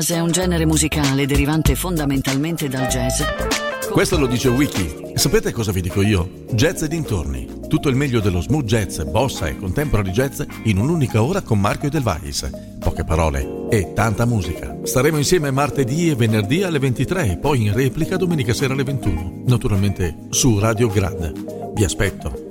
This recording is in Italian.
È un genere musicale derivante fondamentalmente dal jazz. Questo lo dice Wiki. E sapete cosa vi dico io? Jazz e dintorni. Tutto il meglio dello smooth jazz, bossa e contemporary jazz in un'unica ora con Marco e Del Vais. Poche parole e tanta musica. Staremo insieme martedì e venerdì alle 23 e poi in replica domenica sera alle 21. Naturalmente su Radio Grad. Vi aspetto.